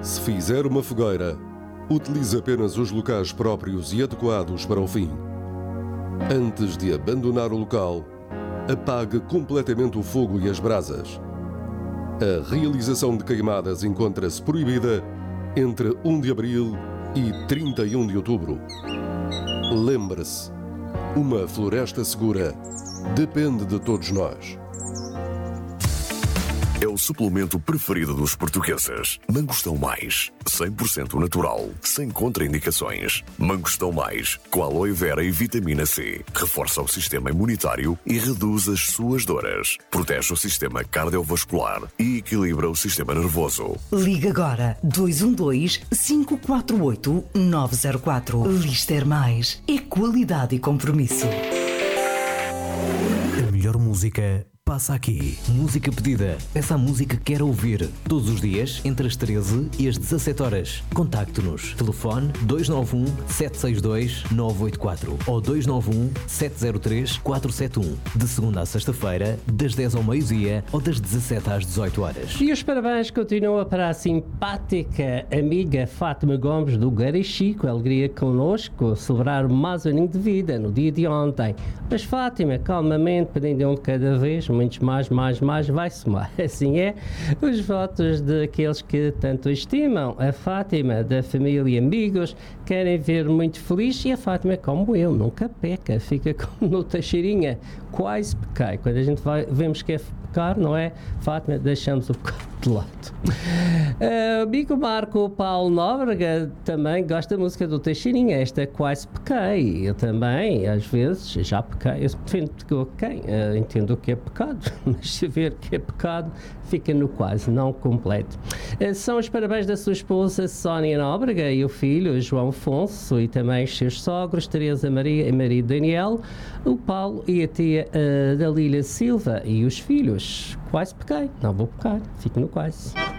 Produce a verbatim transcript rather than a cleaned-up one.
Se fizer uma fogueira, utilize apenas os locais próprios e adequados para o fim. Antes de abandonar o local, apague completamente o fogo e as brasas. A realização de queimadas encontra-se proibida entre primeiro de abril e trinta e um de outubro. Lembre-se, uma floresta segura depende de todos nós. É o suplemento preferido dos portugueses. Mangostão Mais, cem por cento natural, sem contraindicações. Mangostão Mais, com aloe vera e vitamina C. Reforça o sistema imunitário e reduz as suas dores. Protege o sistema cardiovascular e equilibra o sistema nervoso. Liga agora dois um dois, cinco quatro oito, nove zero quatro. Lister Mais é qualidade e compromisso. A melhor música passa aqui. Música pedida. Peça a música que quer ouvir. Todos os dias, entre as treze e as dezassete horas. Contacte-nos. Telefone dois nove um, sete seis dois, nove oito quatro ou dois nove um, sete zero três, quatro sete um. De segunda a sexta-feira, das dez ao meio-dia ou das dezassete às dezoito horas. E os parabéns continuam para a simpática amiga Fátima Gomes do Garichico. Alegria connosco celebrar mais um aninho de vida no dia de ontem. Mas Fátima, calmamente, pedindo um de cada vez, muitos mais, mais, mais, vai somar. Assim é, os votos daqueles que tanto estimam a Fátima, da família e amigos, querem ver muito feliz, e a Fátima, como eu, nunca peca, fica como no Teixeirinha, quase pequei. Quando a gente vai, vemos que é pecar, não é, Fátima, deixamos o pecado de lado. O amigo Marco Paulo Nóbrega também gosta da música do Teixeirinha, esta é quase pequei. Eu também, às vezes, já pequei, eu defendo quem uh, entendo o que é pecado, mas se ver que é pecado, fica no quase, não completo. Uh, são os parabéns da sua esposa Sónia Nóbrega e o filho João Afonso, e também os seus sogros Teresa Maria e marido Daniel, o Paulo e a tia uh, Dalília Silva, e os filhos. Quase pequei, não vou pecar, fico no quase.